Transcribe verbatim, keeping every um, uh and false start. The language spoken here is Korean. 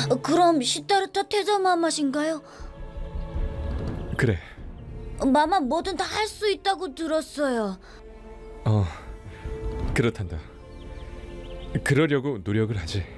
그럼 시타르타 테자마마신가요? 그래. 마마 뭐든 다 할 수 있다고 들었어요. 어, 그렇단다. 그러려고 노력을 하지.